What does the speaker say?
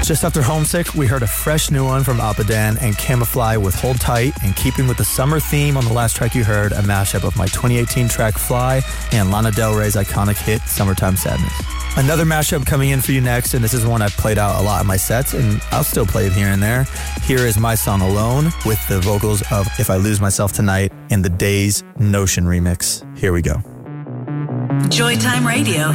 Just after Homesick, we heard a fresh new one from Apadan and Camouflage with Hold Tight, and keeping with the summer theme on the last track you heard, a mashup of my 2018 track Fly and Lana Del Rey's iconic hit Summertime Sadness. Another mashup coming in for you next, and this is one I've played out a lot in my sets, and I'll still play it here and there. Here is my song Alone with the vocals of If I Lose Myself Tonight in the Days Notion remix. Here we go. Joytime Radio.